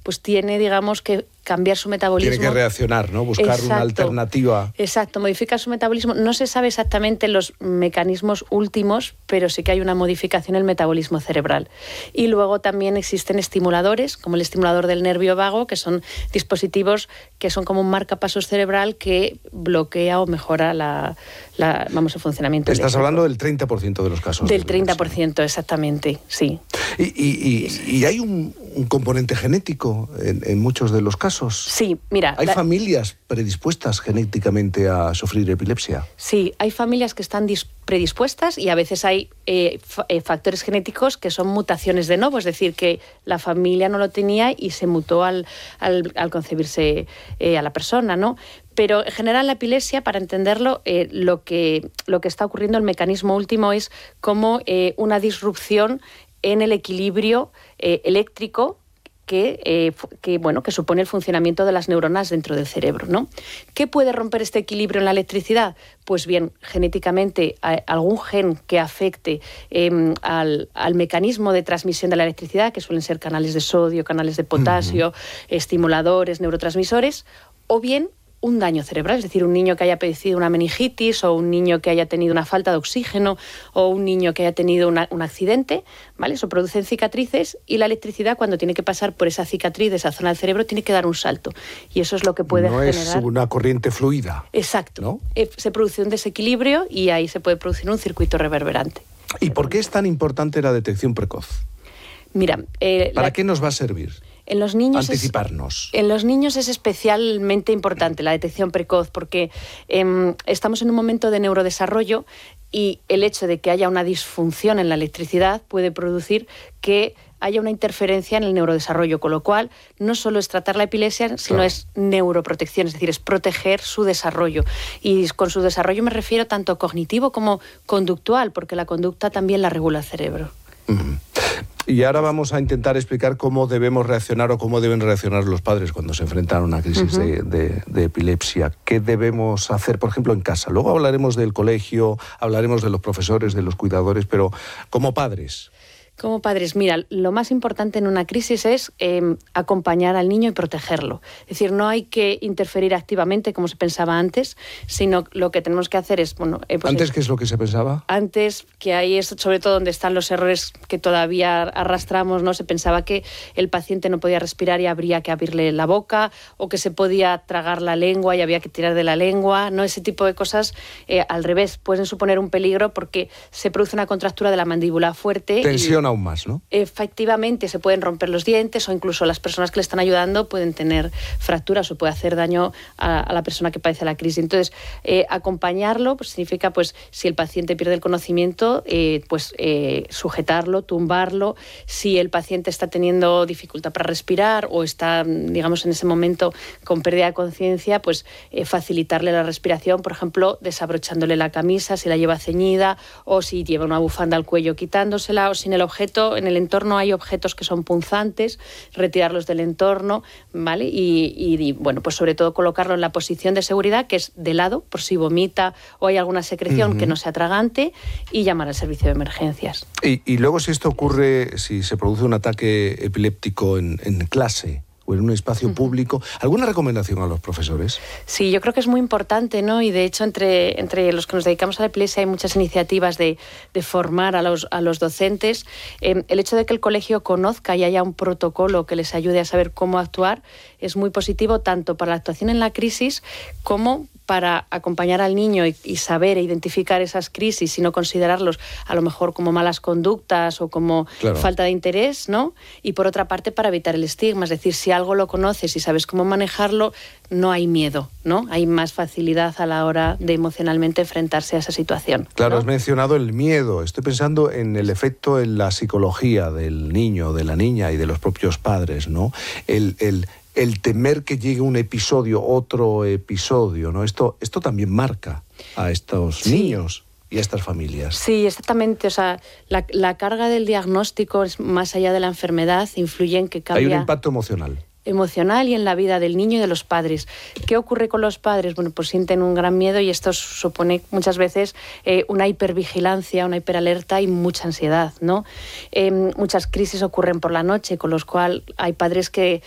pues tiene, digamos, que cambiar su metabolismo. Tiene que reaccionar, ¿no? Buscar una alternativa. Exacto, modifica su metabolismo. No se sabe exactamente los mecanismos últimos, pero sí que hay una modificación en el metabolismo cerebral. Y luego también existen estimuladores, como el estimulador del nervio vago, que son dispositivos que son como un marcapasos cerebral que bloquea o mejora el funcionamiento. Estás hablando del 30% de los casos. Del 30%, exactamente, sí. ¿Y hay un componente genético en muchos de los casos? Sí, mira... ¿Hay familias predispuestas genéticamente a sufrir epilepsia? Sí, hay familias que están predispuestas y a veces hay factores genéticos que son mutaciones de novo, es decir, que la familia no lo tenía y se mutó al concebirse a la persona, ¿no? Pero en general la epilepsia, para entenderlo, lo que está ocurriendo, el mecanismo último es como una disrupción en el equilibrio eléctrico que supone el funcionamiento de las neuronas dentro del cerebro, ¿no? ¿Qué puede romper este equilibrio en la electricidad? Pues bien, genéticamente algún gen que afecte al mecanismo de transmisión de la electricidad, que suelen ser canales de sodio, canales de potasio, estimuladores, neurotransmisores, o bien un daño cerebral, es decir, un niño que haya padecido una meningitis o un niño que haya tenido una falta de oxígeno o un niño que haya tenido un accidente, ¿vale? Eso producen cicatrices y la electricidad, cuando tiene que pasar por esa cicatriz de esa zona del cerebro, tiene que dar un salto. Y eso es lo que puede generar... No es una corriente fluida. Exacto. ¿No? Se produce un desequilibrio y ahí se puede producir un circuito reverberante. ¿Y por qué es tan importante la detección precoz? Mira... ¿Para qué nos va a servir? En los niños anticiparnos. En los niños es especialmente importante la detección precoz porque estamos en un momento de neurodesarrollo y el hecho de que haya una disfunción en la electricidad puede producir que haya una interferencia en el neurodesarrollo, con lo cual no solo es tratar la epilepsia, sino es neuroprotección, es decir, es proteger su desarrollo. Y con su desarrollo me refiero tanto cognitivo como conductual, porque la conducta también la regula el cerebro. Y ahora vamos a intentar explicar cómo debemos reaccionar o cómo deben reaccionar los padres cuando se enfrentan a una crisis de epilepsia. ¿Qué debemos hacer, por ejemplo, en casa? Luego hablaremos del colegio, hablaremos de los profesores, de los cuidadores, pero como padres... Como padres, mira, lo más importante en una crisis es acompañar al niño y protegerlo. Es decir, no hay que interferir activamente como se pensaba antes, sino lo que tenemos que hacer es... ¿Antes qué es lo que se pensaba? Antes, que ahí es sobre todo donde están los errores que todavía arrastramos, ¿no? Se pensaba que el paciente no podía respirar y habría que abrirle la boca, o que se podía tragar la lengua y había que tirar de la lengua, ¿no? Ese tipo de cosas, al revés, pueden suponer un peligro porque se produce una contractura de la mandíbula fuerte. Tensión aún más, ¿no? Efectivamente, se pueden romper los dientes o incluso las personas que le están ayudando pueden tener fracturas o puede hacer daño a la persona que padece la crisis. Entonces, acompañarlo pues, significa, pues, si el paciente pierde el conocimiento, sujetarlo, tumbarlo. Si el paciente está teniendo dificultad para respirar o está, digamos, en ese momento con pérdida de conciencia, pues facilitarle la respiración, por ejemplo, desabrochándole la camisa si la lleva ceñida, o si lleva una bufanda al cuello quitándosela, o si en el en el entorno hay objetos que son punzantes, retirarlos del entorno, ¿vale? Y bueno, pues sobre todo colocarlo en la posición de seguridad, que es de lado, por si vomita o hay alguna secreción que no sea tragante, y llamar al servicio de emergencias. Y luego, si esto ocurre, si se produce un ataque epiléptico en clase o en un espacio público, ¿alguna recomendación a los profesores? Sí, yo creo que es muy importante, ¿no? Y de hecho, entre los que nos dedicamos a la epilepsia hay muchas iniciativas de formar a los docentes. El hecho de que el colegio conozca y haya un protocolo que les ayude a saber cómo actuar es muy positivo, tanto para la actuación en la crisis como para acompañar al niño y saber e identificar esas crisis y no considerarlos a lo mejor como malas conductas o como falta de interés, ¿no? Y por otra parte, para evitar el estigma, es decir, si algo lo conoces y sabes cómo manejarlo, no hay miedo, ¿no? Hay más facilidad a la hora de emocionalmente enfrentarse a esa situación. Claro, ¿no? Has mencionado el miedo. Estoy pensando en el efecto en la psicología del niño, de la niña y de los propios padres, ¿no? El temer que llegue un episodio, otro episodio, ¿no? Esto también marca a estos niños y a estas familias. Sí, exactamente. O sea, la carga del diagnóstico es más allá de la enfermedad, influye en que cambia... Hay un impacto emocional y en la vida del niño y de los padres. ¿Qué ocurre con los padres? Bueno, pues sienten un gran miedo y esto supone muchas veces una hipervigilancia, una hiperalerta y mucha ansiedad, ¿no? Muchas crisis ocurren por la noche, con los cuales hay padres que